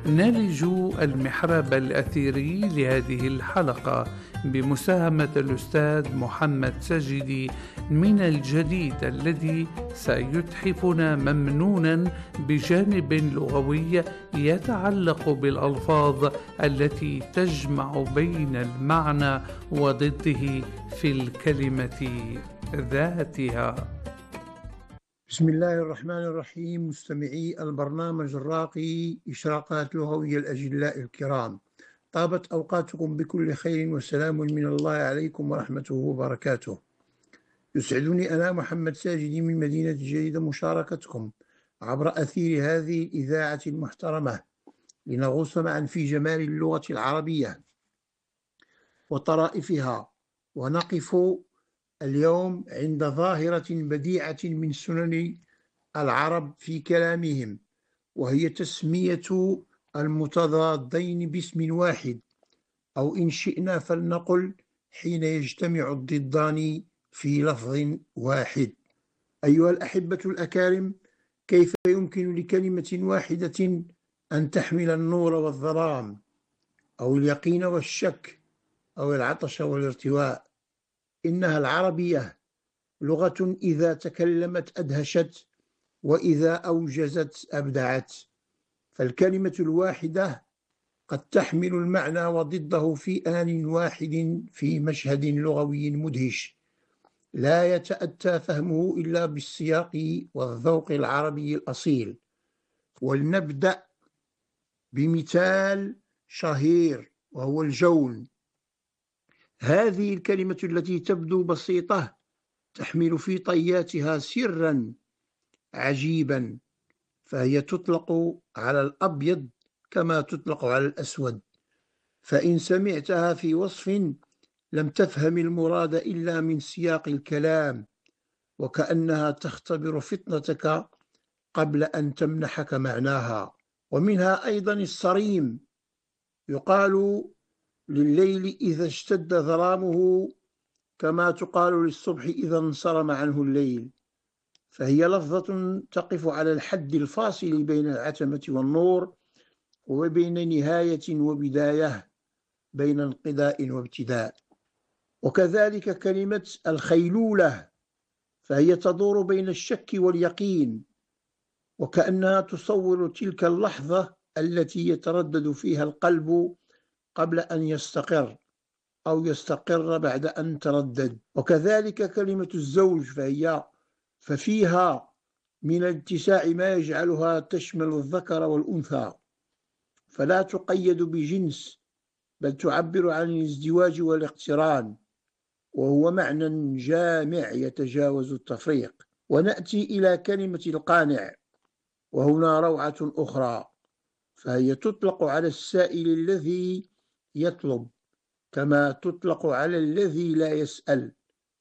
نلج المحراب الأثيري لهذه الحلقة بمساهمة الأستاذ محمد ساجدي من الجديد الذي سيتحفنا ممنونا بجانب لغوي يتعلق بالألفاظ التي تجمع بين المعنى وضده في الكلمة ذاتها. بسم الله الرحمن الرحيم. مستمعي البرنامج الراقي إشراقات لغوية الأجلاء الكرام، طابت أوقاتكم بكل خير وسلام من الله عليكم ورحمته وبركاته. يسعدني أنا محمد ساجدي من مدينة جديدة مشاركتكم عبر أثير هذه الإذاعة المحترمة لنغوص معا في جمال اللغة العربية وطرائفها، ونقف اليوم عند ظاهرة بديعة من سنن العرب في كلامهم، وهي تسمية المتضادين باسم واحد، أو إن شئنا فلنقل حين يجتمع الضدان في لفظ واحد. أيها الأحبة الأكارم، كيف يمكن لكلمة واحدة أن تحمل النور والظلام، أو اليقين والشك، أو العطش والارتواء؟ إنها العربية، لغة إذا تكلمت أدهشت، وإذا أوجزت أبدعت. فالكلمة الواحدة قد تحمل المعنى وضده في آن واحد في مشهد لغوي مدهش لا يتأتى فهمه إلا بالسياق والذوق العربي الأصيل. ولنبدأ بمثال شهير وهو الجون. هذه الكلمة التي تبدو بسيطة تحمل في طياتها سرا عجيبا، فهي تطلق على الأبيض كما تطلق على الأسود، فإن سمعتها في وصف لم تفهم المراد إلا من سياق الكلام، وكأنها تختبر فطنتك قبل أن تمنحك معناها. ومنها أيضا الصريم. يقال لليل إذا اشتد ظلامه كما تقال للصبح إذا انصرم عنه الليل، فهي لفظة تقف على الحد الفاصل بين العتمة والنور، وبين نهاية وبداية، بين انقضاء وابتداء. وكذلك كلمة الخيلولة، فهي تدور بين الشك واليقين، وكأنها تصور تلك اللحظة التي يتردد فيها القلب قبل أن يستقر، أو يستقر بعد أن تردد. وكذلك كلمة الزوج، ففيها من الاتساع ما يجعلها تشمل الذكر والأنثى، فلا تقيد بجنس، بل تعبر عن الازدواج والاقتران، وهو معنى جامع يتجاوز التفريق. ونأتي إلى كلمة القانع، وهنا روعة أخرى، فهي تطلق على السائل الذي يطلب، كما تطلق على الذي لا يسأل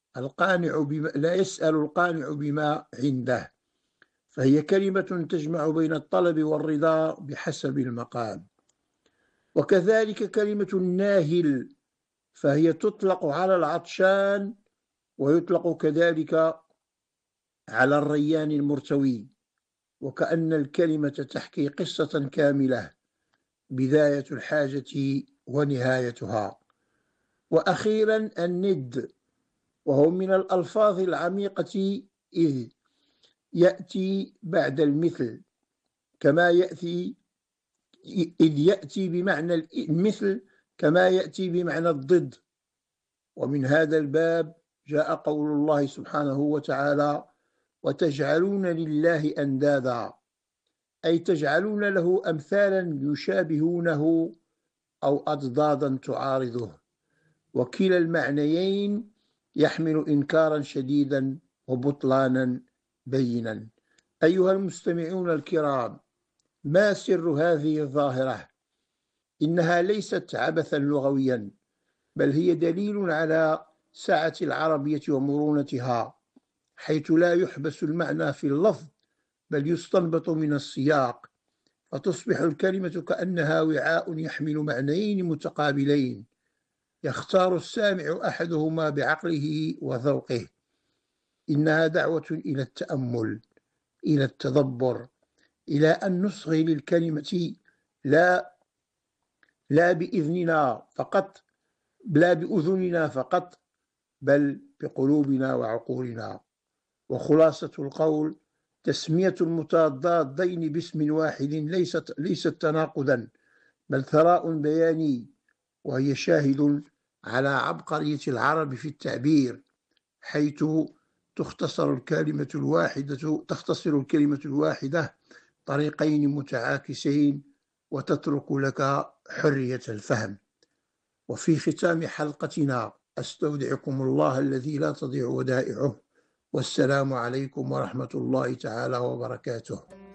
القانع بما عنده، فهي كلمة تجمع بين الطلب والرضا بحسب المقام. وكذلك كلمة الناهل، فهي تطلق على العطشان، ويطلق كذلك على الريان المرتوي، وكأن الكلمة تحكي قصة كاملة، بداية الحاجة ونهايتها. وأخيرا الند، وهو من الألفاظ العميقة، إذ يأتي بعد المثل بمعنى المثل كما يأتي بمعنى الضد. ومن هذا الباب جاء قول الله سبحانه وتعالى: وتجعلون لله أندادا، أي تجعلون له أمثالا يشابهونه أو أضدادا تعارضه، وكلا المعنيين يحمل إنكارا شديدا وبطلانا بينا. أيها المستمعون الكرام، ما سر هذه الظاهرة؟ إنها ليست عبثا لغويا، بل هي دليل على سعة العربية ومرونتها، حيث لا يحبس المعنى في اللفظ، بل يستنبط من السياق، فتصبح الكلمة كأنها وعاء يحمل معنيين متقابلين، يختار السامع أحدهما بعقله وذوقه. إنها دعوة إلى التأمل، إلى التدبر، إلى أن نصغي للكلمة لا لا بإذننا فقط، لا بأذننا فقط، بل بقلوبنا وعقولنا. وخلاصة القول: تسمية المتضادين باسم واحد ليست تناقضا، بل ثراء بياني، وهي شاهد على عبقرية العرب في التعبير، حيث تختصر الكلمة الواحدة طريقين متعاكسين وتترك لك حرية الفهم. وفي ختام حلقتنا أستودعكم الله الذي لا تضيع ودائعه، والسلام عليكم ورحمة الله تعالى وبركاته.